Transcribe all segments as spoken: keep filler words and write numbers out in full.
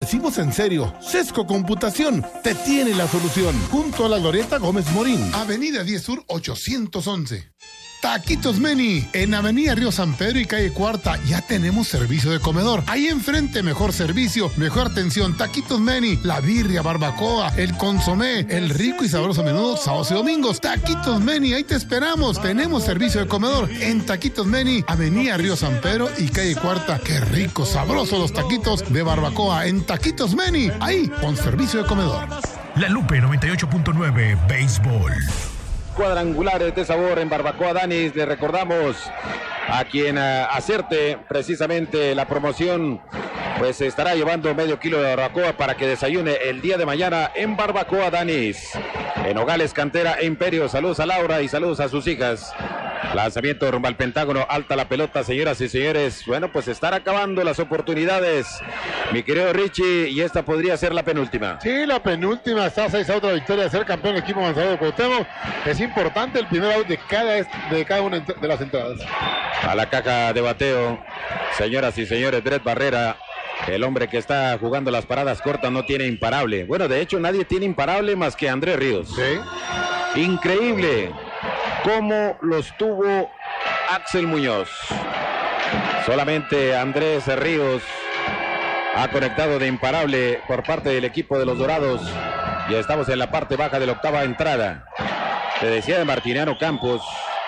decimos en serio, Sesco Computación te tiene la solución. Junto a la Glorieta Gómez Morín, Avenida diez Sur ochocientos once. Taquitos Meni, en Avenida Río San Pedro y Calle Cuarta, ya tenemos servicio de comedor. Ahí enfrente, mejor servicio, mejor atención. Taquitos Meni, la birria, barbacoa, el consomé, el rico y sabroso menudo, sábados y domingos. Taquitos Meni, ahí te esperamos. Tenemos servicio de comedor en Taquitos Meni, Avenida Río San Pedro y Calle Cuarta. Qué rico, sabroso los taquitos de barbacoa en Taquitos Meni, ahí con servicio de comedor. La Lupe noventa y ocho punto nueve, Béisbol. Cuadrangulares de sabor en Barbacoa Danis. Le recordamos a quien uh, acerte precisamente la promoción, pues estará llevando medio kilo de barbacoa para que desayune el día de mañana en Barbacoa Danis. En Nogales, Cantera e Imperio. Saludos a Laura y saludos a sus hijas. Lanzamiento rumbo al Pentágono, alta la pelota, señoras y señores. Bueno, pues están acabando las oportunidades, mi querido Richie, y esta podría ser la penúltima. Sí, la penúltima, está seis a otra victoria de ser campeón del equipo avanzado de Cuauhtémoc. Es importante el primer out de cada, de cada una de las entradas. A la caja de bateo, señoras y señores, Dred Barrera. El hombre que está jugando las paradas cortas no tiene imparable. Bueno, de hecho nadie tiene imparable más que Andrés Ríos. Sí. Increíble cómo los tuvo Axel Muñoz. Solamente Andrés Ríos ha conectado de imparable por parte del equipo de los Dorados. Y estamos en la parte baja de la octava entrada. Te decía de Martiniano Campos,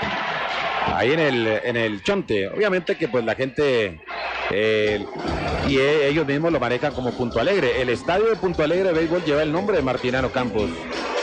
ahí en el, en el Chonte. Obviamente que pues la gente eh, y ellos mismos lo manejan como Punto Alegre. El estadio de Punto Alegre de béisbol lleva el nombre de Martiniano Campos.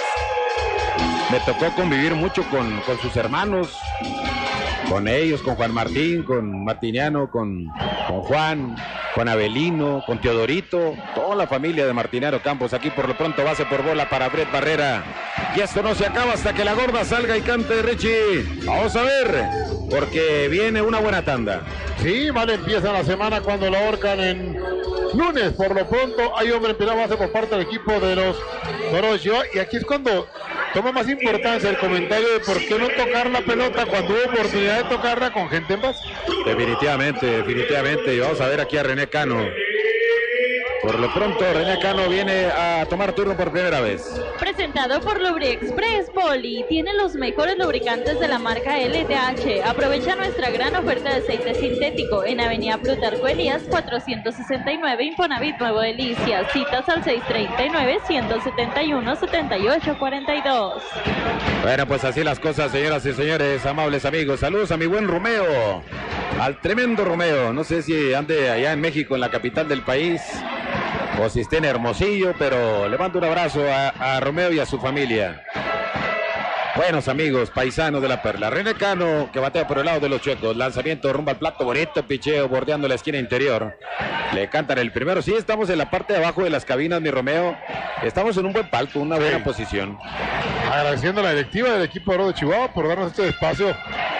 Me tocó convivir mucho con, con sus hermanos, con ellos, con Juan Martín, con Martiniano, con, con Juan, con Abelino, con Teodorito, toda la familia de Martiniano Campos. Aquí por lo pronto base por bola para Dred Barrera. Y esto no se acaba hasta que la gorda salga y cante, Richie. Vamos a ver, porque viene una buena tanda. Sí, vale, empieza la semana cuando la ahorcan en lunes. Por lo pronto hay hombre en primera base por parte del equipo de los Dorados. Y aquí es cuando toma más importancia el comentario de por qué no tocar la pelota cuando hubo oportunidad de tocarla con gente en base. Definitivamente, definitivamente. Y vamos a ver aquí a René Cano. Por lo pronto, René Cano viene a tomar turno por primera vez. Presentado por Lubriexpress Poli. Tiene los mejores lubricantes de la marca L T H. Aprovecha nuestra gran oferta de aceite sintético en Avenida Plutarco Elías cuatrocientos sesenta y nueve, Infonavit Nuevo Delicias. Citas al seis treinta y nueve, ciento setenta y uno, setenta y ocho cuarenta y dos. Bueno, pues así las cosas, señoras y señores, amables amigos. Saludos a mi buen Romeo, al tremendo Romeo. No sé si ande allá en México, en la capital del país, o si esté en Hermosillo, pero le mando un abrazo a, a Romeo y a su familia. Buenos amigos, paisanos de la Perla. René Cano, que batea por el lado de los chuecos. Lanzamiento rumbo al plato, bonito picheo, bordeando la esquina interior. Le cantan el primero. Sí, estamos en la parte de abajo de las cabinas, mi Romeo. Estamos en un buen palco, una buena sí. posición. Agradeciendo a la directiva del equipo de Oro de Chihuahua por darnos este espacio.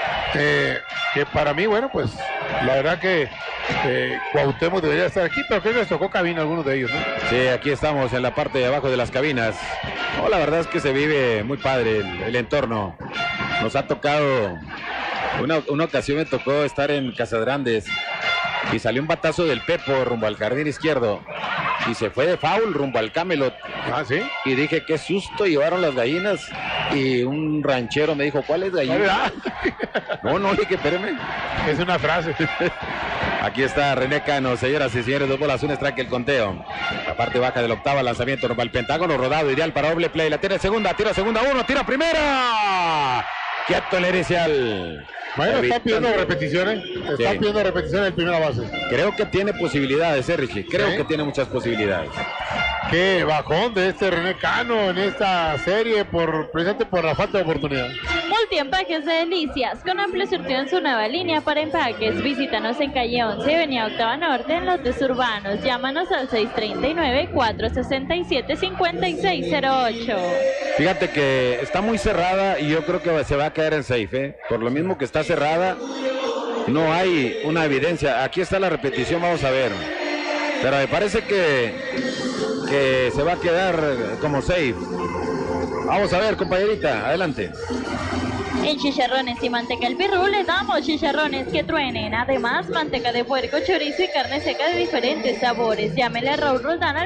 Eh, que para mí, bueno, pues la verdad que eh, Cuauhtémoc debería estar aquí, pero creo que les tocó cabina a algunos de ellos, ¿no? Sí, aquí estamos en la parte de abajo de las cabinas. No, la verdad es que se vive muy padre el, el entorno. Nos ha tocado, una, una ocasión me tocó estar en Casadrandes y salió un batazo del Pepo rumbo al jardín izquierdo y se fue de foul rumbo al Camelot. Ah, ¿sí? Y dije, qué susto llevaron las gallinas. Y un ranchero me dijo, ¿cuál es gallina? No, no, dije, espérame. Es una frase. Aquí está René Cano, señoras y señores, dos bolas, un strike el conteo. La parte baja del octava, lanzamiento rumbo al Pentágono, rodado, ideal para doble play. La tira segunda, tira segunda, uno, tira primera. Quieto el inicial. Bueno, está pidiendo repeticiones. Está sí. pidiendo repeticiones en primera base. Creo que tiene posibilidades, ¿eh, Richie? Creo ¿Sí? que tiene muchas posibilidades. Qué bajón de este René Cano en esta serie, por precisamente por la falta de oportunidad. Multiempaques de Delicias, con amplio surtido en su nueva línea para empaques. Visítanos en calle once, avenida Octava Norte, en Lotes Urbanos. Llámanos al seis treinta y nueve, cuatrocientos sesenta y siete, cincuenta y seis cero ocho. Fíjate que está muy cerrada y yo creo que se va a caer en safe, ¿eh? Por lo mismo que está cerrada, no hay una evidencia. Aquí está la repetición, vamos a ver. Pero me parece que, que se va a quedar como safe. Vamos a ver, compañerita, adelante. En Chicharrones y Manteca El Pirru le damos chicharrones que truenen. Además, manteca de puerco, chorizo y carne seca de diferentes sabores. Llámele a Raúl Roldán al